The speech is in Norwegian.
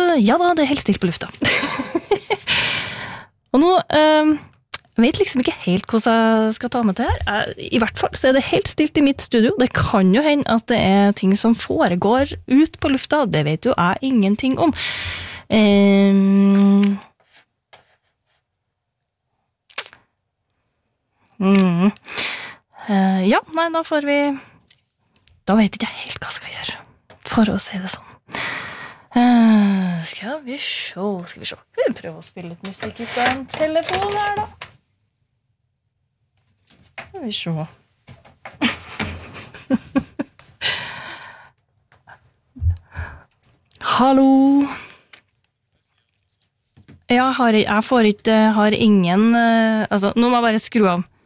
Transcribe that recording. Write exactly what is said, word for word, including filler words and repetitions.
ja da, det er helt stilt på lufta. Og nå, uh, jeg vet liksom ikke helt hvordan jeg skal ta med til her. Uh, I hvert fall så er det helt stilt i mitt studio. Det kan jo hende at det er ting som foregår ut på lufta. Det vet jo jeg ingenting om. Uh, mm, uh, ja, nei, da får vi... Da vet ikke jeg helt hva jeg skal gjøre, for å si det sånn. Uh, skal vi se, skal vi se. Vi prøver å spille litt musikk på en telefon her, da. Skal vi se. Hallo. Jeg, har, jeg får ikke, har ingen, uh, altså, nå må jeg bare skru av.